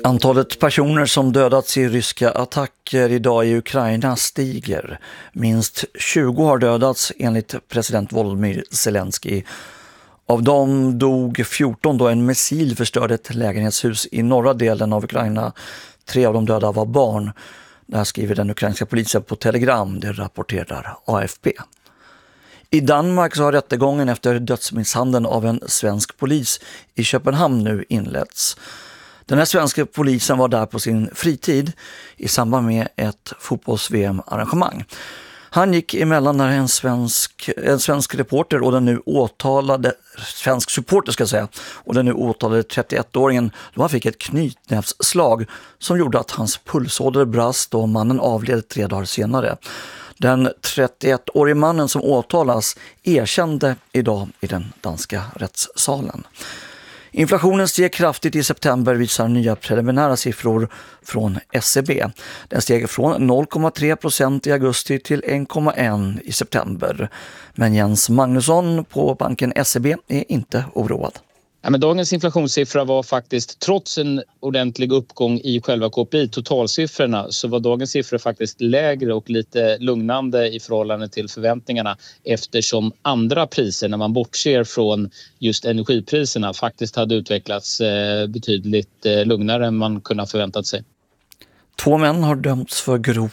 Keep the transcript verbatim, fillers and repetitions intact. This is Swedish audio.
Antalet personer som dödats i ryska attacker idag i Ukraina stiger. Minst tjugo har dödats enligt president Volodymyr Zelensky. Av dem dog fjorton då en missil förstörde ett lägenhetshus i norra delen av Ukraina. Tre av de döda var barn. Det här skriver den ukrainska polisen på Telegram, det rapporterar A F P. I Danmark så har rättegången efter dödsmisshandeln av en svensk polis i Köpenhamn nu inletts. Den här svenska polisen var där på sin fritid i samband med ett fotbolls-V M-arrangemang. Han gick emellan när en svensk, en svensk reporter och den nu åtalade, svensk supporter ska jag säga, och den nu åtalade trettioettåringen, då han fick ett knytnävsslag som gjorde att hans pulsåder brast och mannen avled tre dagar senare. Den trettioettårige mannen som åtalas erkände idag i den danska rättssalen. Inflationen steg kraftigt i september visar nya preliminära siffror från S C B. Den steg från noll komma tre procent i augusti till en komma ett i september. Men Jens Magnusson på banken S C B är inte oroad. Ja, men dagens inflationssiffra var faktiskt, trots en ordentlig uppgång i själva K P I, totalsiffrorna, så var dagens siffror faktiskt lägre och lite lugnande i förhållande till förväntningarna, eftersom andra priser, när man bortser från just energipriserna, faktiskt hade utvecklats betydligt lugnare än man kunde ha förväntat sig. Två män har dömts för grov